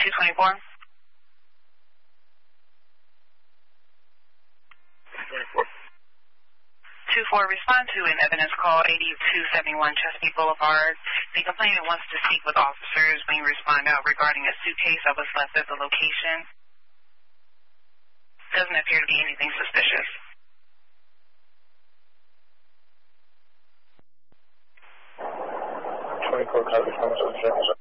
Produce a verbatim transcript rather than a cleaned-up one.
two twenty-four. two four, respond to an evidence call eighty-two seventy-one Chesapeake Boulevard. The complainant wants to speak with officers when you respond out regarding a suitcase that was left at the location. Doesn't appear to be anything suspicious. twenty-four, copy,